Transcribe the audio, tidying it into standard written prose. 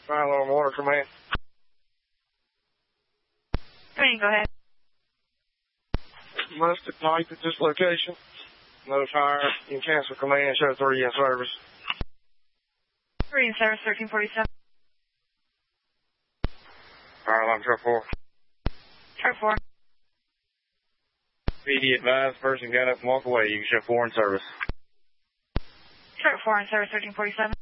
Fire alarm order, command. Command, go ahead. Must ignite at this location. No fire. You can cancel command. Show 3 in service. 3 in service, 1347. Fire alarm, truck 4. Truck 4. PD advised, person got up and walked away. You can show 4 in service. Truck 4 in service, 1347.